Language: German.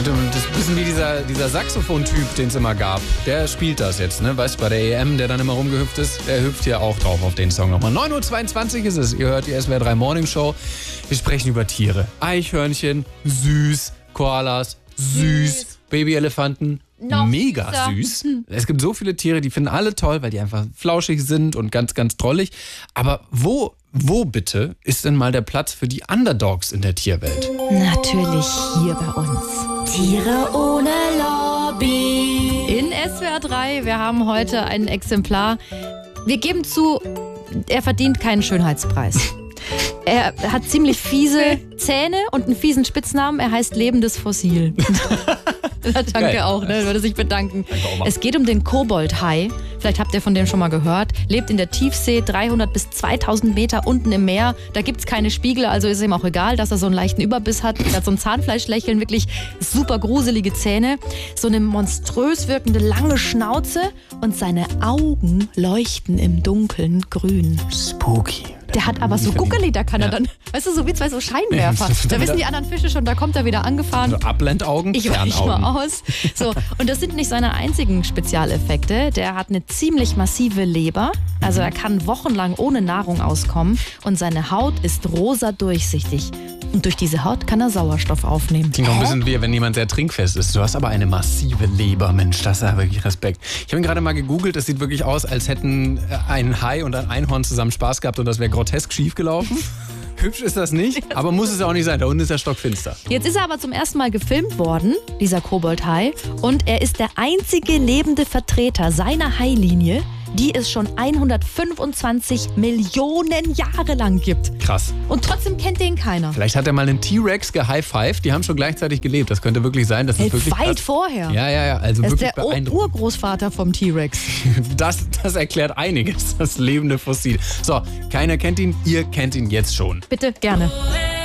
Das ist ein bisschen wie dieser Saxophon-Typ, den es immer gab. Der spielt das jetzt, ne? Weißt du, bei der EM, der dann immer rumgehüpft ist, der hüpft hier auch drauf auf den Song nochmal. 9:22 Uhr ist es. Ihr hört die SWR 3 Morning Show. Wir sprechen über Tiere. Eichhörnchen, süß. Koalas, süß. Babyelefanten, mega süß. Es gibt so viele Tiere, die finden alle toll, weil die einfach flauschig sind und ganz, ganz drollig. Aber wo bitte ist denn mal der Platz für die Underdogs in der Tierwelt? Natürlich hier bei uns. Tiere ohne Lobby. In SWR 3, wir haben heute ein Exemplar. Wir geben zu, er verdient keinen Schönheitspreis. Er hat ziemlich fiese Zähne und einen fiesen Spitznamen. Er heißt lebendes Fossil. Danke geil. Auch, ne? Würde sich bedanken. Es geht um den Koboldhai. Vielleicht habt ihr von dem schon mal gehört. Lebt in der Tiefsee, 300 bis 2000 Meter unten im Meer. Da gibt's keine Spiegel, also ist ihm auch egal, dass er so einen leichten Überbiss hat. Er hat so ein Zahnfleischlächeln, wirklich super gruselige Zähne. So eine monströs wirkende lange Schnauze und seine Augen leuchten im Dunkeln grün. Spooky. Der hat aber so Guckeli, da kann er dann, weißt du, so wie zwei so Scheinwerfer. Da wissen die anderen Fische schon, da kommt er wieder angefahren. So Ablendaugen, ich weiche mal aus. So, und das sind nicht seine einzigen Spezialeffekte. Der hat eine ziemlich massive Leber. Also er kann wochenlang ohne Nahrung auskommen. Und seine Haut ist rosa durchsichtig. Und durch diese Haut kann er Sauerstoff aufnehmen. Klingt noch ein bisschen wie, wenn jemand sehr trinkfest ist. Du hast aber eine massive Leber, Mensch, das ist ja wirklich Respekt. Ich habe ihn gerade mal gegoogelt, es sieht wirklich aus, als hätten ein Hai und ein Einhorn zusammen Spaß gehabt und das wäre grotesk schief gelaufen. Hübsch ist das nicht, aber muss es auch nicht sein. Da unten ist der stockfinster. Jetzt ist er aber zum ersten Mal gefilmt worden, dieser Koboldhai. Und er ist der einzige lebende Vertreter seiner Hailinie, die es schon 125 Millionen Jahre lang gibt. Krass. Und trotzdem kennt den keiner. Vielleicht hat er mal einen T-Rex gehighfived. Die haben schon gleichzeitig gelebt. Das könnte wirklich sein. Das ist wirklich weit krass. vorher. Ja. Also das wirklich ist der beeindruckend. Urgroßvater vom T-Rex. Das erklärt einiges, das lebende Fossil. So, keiner kennt ihn. Ihr kennt ihn jetzt schon. Bitte, gerne.